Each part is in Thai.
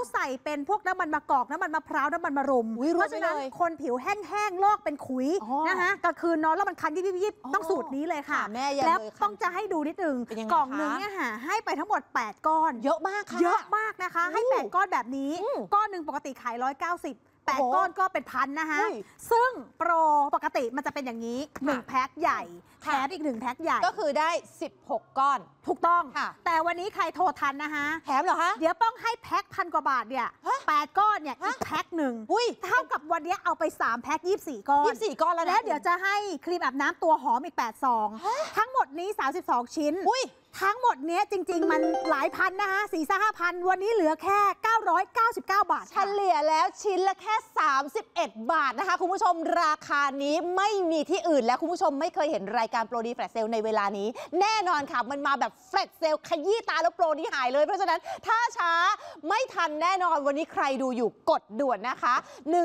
ใส่เป็นพวกน้ำมันมะกอกน้ำมันมะพร้าวน้ำมันมะรุมเพราะฉะนั้นคนผิวแห้งๆลอกเป็นขุยนะคะกลางคืนนอนแล้วมันคันยิบต้องสูตรนี้เลยค่ะแล้วต้องจะให้ดูนิดนึงกล่องนึงเนี่ยให้ไปทั้งหมด8ก้อนเยอะมากค่ะเยอะมากนะคะให้8ก้อนแบบนี้ก้อนหนึ่งปกติขาย190 8ก้อนก็เป็นพันนะคะซึ่งโปรปกติมันจะเป็นอย่างนี้1แพ็คใหญ่แถมอีก1แพ็คใหญ่ก็คือได้16ก้อนถูกต้องแต่วันนี้ใครโทรทันนะคะแถมเหรอคะเดี๋ยวต้องให้แพ็ค1,000 กว่าบาทเนี่ย8ก้อนเนี่ยอีกแพ็คหนึ่งเท่ากับวันนี้เอาไป3แพ็ค24ก้อนแล้วเดี๋ยวจะให้ครีมอาบน้ำตัวหอมอีก8ซองทั้งหมดนี้32ชิ้นทั้งหมดเนี้ยจริงๆมันหลายพันนะคะ4-5,000วันนี้เหลือแค่999 บาทเฉลี่ยแล้วชิ้นละแค่31 บาทนะคะคุณผู้ชมราคานี้ไม่มีที่อื่นแล้วคุณผู้ชมไม่เคยเห็นรายการโปรดีแฟลชเซลในเวลานี้แน่นอนค่ะมันมาแบบแฟลชเซลขยี้ตาแล้วโปรนี้หายเลยเพราะฉะนั้นถ้าช้าไม่ทันแน่นอนวันนี้ใครดูอยู่กดด่วนนะคะ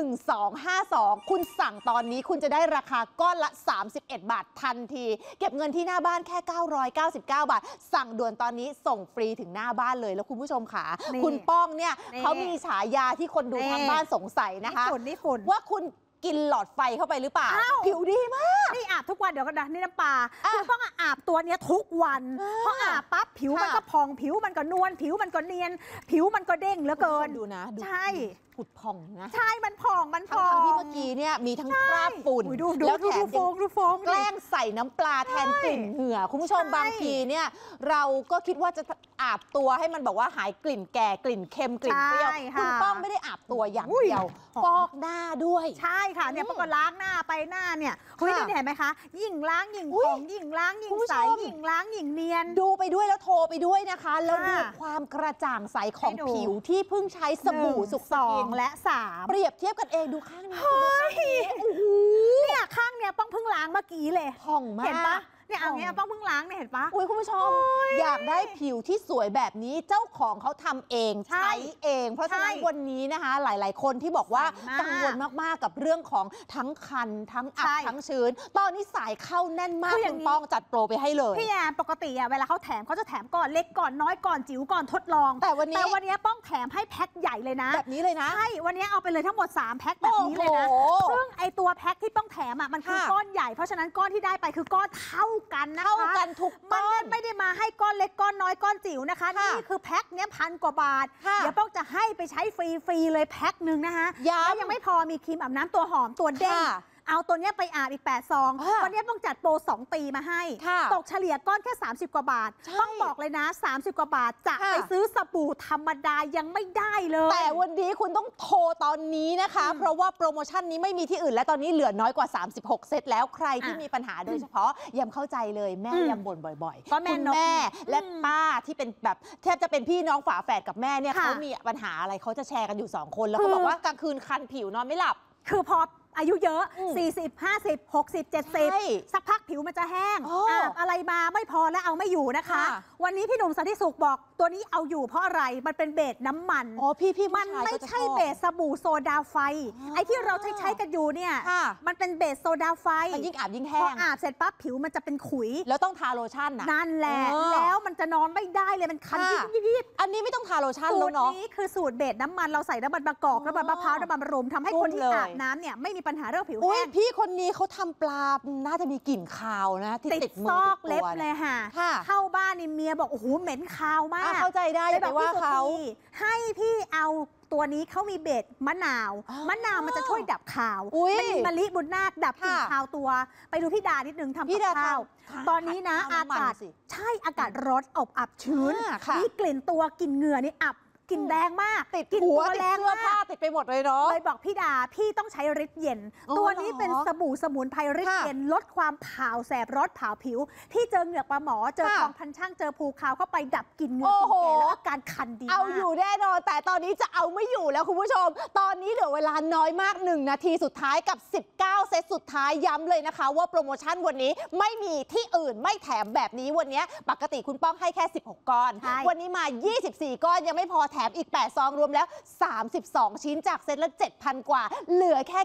1252คุณสั่งตอนนี้คุณจะได้ราคาก้อนละ31 บาททันทีเก็บเงินที่หน้าบ้านแค่999 บาทสั่งด่วนตอนนี้ส่งฟรีถึงหน้าบ้านเลยแล้วคุณผู้ชมค่ะคุณป้องเนี่ยเขามีฉายาที่คนดูทางบ้านสงสัยนะคะว่าคุณกินหลอดไฟเข้าไปหรือเปล่าผิวดีมากนี่อาบทุกวันเดี๋ยวกันนะนี่น้ำปลาคุณป้องอาบตัวเนี้ยทุกวันเพราะอาบปั๊บผิวมันก็พองผิวมันก็นวลผิวมันก็เนียนผิวมันก็เด้งเหลือเกินดูนะใช่ผุดผ่องนะใช่มันผ่องทั้งที่เมื่อกี้เนี่ยมีทั้งคราบฝุ่นแล้วแถมแกล้งใส่น้ำปลาแทนกลิ่นเหงื่อคุณผู้ชมบางทีเนี่ยเราก็คิดว่าจะอาบตัวให้มันบอกว่าหายกลิ่นแก่กลิ่นเค็มกลิ่นเปรี้ยวคุณป้องไม่ได้อาบตัวอย่างเดียวฟอกหน้าด้วยใช่ค่ะเนี่ยพอล้างหน้าไปหน้าเนี่ยคุณนี่เห็นไหมคะยิ่งล้างยิ่งผ่องยิ่งล้างยิ่งใสยิ่งล้างยิ่งเนียนดูไปด้วยแล้วโทรไปด้วยนะคะแล้วดูความกระจ่างใสของผิวที่เพิ่งใช้สบู่สุก 2และ3 เปรียบเทียบกันเองดูข้างนี้เนี่ยข้างเนี่ยป้องเพิ่งล้างเมื่อกี้เลยผ่องมากเห็นปะเนี่ยเอาเงี้ยป้องเพิ่งล้างเนี่ยเห็นปะอุ้ยคุณผู้ชมอยากได้ผิวที่สวยแบบนี้เจ้าของเขาทำเองใช้เองเพราะฉะนั้นวันนี้นะคะหลายๆคนที่บอกว่ากังวลมากๆกับเรื่องของทั้งคันทั้งอับทั้งชื้นตอนนี้สายเข้าแน่นมากคุณป้องจัดโปรไปให้เลยพี่แอนปกติอะเวลาเขาแถมเขาจะแถมก่อนเล็กก่อนน้อยก่อนจิ๋วก่อนทดลองแต่วันนี้ป้องแถมให้แพ็คใหญ่เลยนะแบบนี้เลยนะใช่วันนี้เอาไปเลยทั้งหมด3แพ็คแบบนี้เลยนะซึ่งไอตัวแพ็คที่ป้องแถมอะมันคือก้อนใหญ่เพราะฉะนั้นก้อนที่ได้ไปคือก้อนเท่ากันนะคะทุกก้อนไม่ได้มาให้ก้อนเล็กก้อนน้อยก้อนจิ๋วนะคะนี่คือแพ็คเนี้ย1,000 กว่าบาทเดี๋ยวป้องจะให้ไปใช้ฟรีเลยแพ็คหนึ่งนะคะแล้วยังไม่พอมีครีมอาบน้ำตัวหอมตัวเด้งเอาตัวนี้ไปอาบอีก8ซองวันนี้ต้องจัดโปร2 ปีมาให้ตกเฉลี่ยก้อนแค่30 กว่าบาทต้องบอกเลยนะ30 กว่าบาทจะไปซื้อสบู่ธรรมดายังไม่ได้เลยแต่วันนี้คุณต้องโทรตอนนี้นะคะเพราะว่าโปรโมชั่นนี้ไม่มีที่อื่นและตอนนี้เหลือน้อยกว่า36เซตแล้วใครที่มีปัญหาโดยเฉพาะยำเข้าใจเลยแม่ยำบ่นบ่อยๆคุณแม่และป้าที่เป็นแบบแทบจะเป็นพี่น้องฝาแฝดกับแม่เนี่ยเขามีปัญหาอะไรเขาจะแชร์กันอยู่2 คนแล้วเขาบอกว่ากลางคืนคันผิวนอนไม่หลับคือพออายุเยอะ40 50 60 70สักพักผิวมันจะแห้งอาบอะไรมาไม่พอแล้วเอาไม่อยู่นะคะวันนี้พี่หนุ่มสันติสุขบอกตัวนี้เอาอยู่เพราะอะไรมันเป็นเบสน้ำมันพี่มันไม่ใช่เบสสบู่โซดาไฟไอ้ที่เราใช้กันอยู่เนี่ยมันเป็นเบสโซดาไฟมันยิ่งอาบยิ่งแห้งพออาบเสร็จปั๊บผิวมันจะเป็นขุยแล้วต้องทาโลชั่นนั่นแหละแล้วมันจะนอนไม่ได้เลยมันคันยิบอันนี้ไม่ต้องทาโลชั่นแล้วเนาะสูตรนี้คือสูตรเบสน้ำมันเราใส่น้ำมันมะกอกน้ำมันมะพร้าวน้ำมันมะรุมทำให้คนที่อาบน้ำเนี่ยไม่มีปัญหาเรื่องผิวแห้งพี่คนนี้เขาทำปลาน่าจะมีกลิ่นคาวนะที่ติดมือซอกเล็บเลยค่ะเข้าบ้านนี่เมียบอกโอ้โหเหม็นคาวมากเข้าใจได้แต่ว่าเขาให้พี่เอาตัวนี้เขามีเบสมะนาวมันจะช่วยดับคาวมันมีมะลิบุญนาคดับกลิ่นคาวตัวไปดูพี่ดานิดนึงทำกับข้าวตอนนี้นะอากาศใช่อากาศร้อนอบอับชื้นนี่กลิ่นตัวกลิ่นเหงื่อนี่อับกลิ่นแรงมากติดหัวแรงเสื้อผ้าติดไปหมดเลยเนาะเลยบอกพี่ดาพี่ต้องใช้ฤทธิ์เย็นตัวนี้เป็นสบู่สมุนไพรฤทธิ์เย็นลดความเผาแสบร้อนเผาผิวที่เจอเหงือกปลาหมอเจอกองพันช่างเจอภูคาวเข้าไปดับกลิ่นเหงือกแก่แล้วอาการคันดีเอาอยู่แน่นอนแต่ตอนนี้จะเอาไม่อยู่แล้วคุณผู้ชมตอนนี้เหลือเวลาน้อยมาก1 นาทีสุดท้ายกับ19เซตสุดท้ายย้ำเลยนะคะว่าโปรโมชั่นวันนี้ไม่มีที่อื่นไม่แถมแบบนี้วันนี้ปกติคุณป้องให้แค่16 ก้อนวันนี้มา24 ก้อนยังไม่พอแถมอีก8 ซองรวมแล้ว32 ชิ้นจากเซตละ 7,000 กว่าเหลือแค่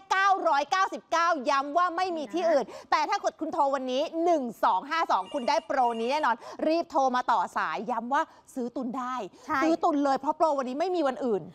999ย้ำว่าไม่มีที่อื่นแต่ถ้ากดคุณโทรวันนี้1252คุณได้โปรนี้แน่นอนรีบโทรมาต่อสายย้ำว่าซื้อตุนได้ซื้อตุนเลยเพราะโปรวันนี้ไม่มีวันอื่น